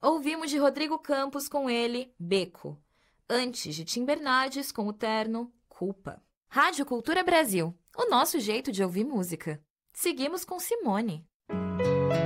Ouvimos de Rodrigo Campos com ele, Beco. Antes de Tim Bernardes com o terno, Culpa. Rádio Cultura Brasil, o nosso jeito de ouvir música. Seguimos com Simone.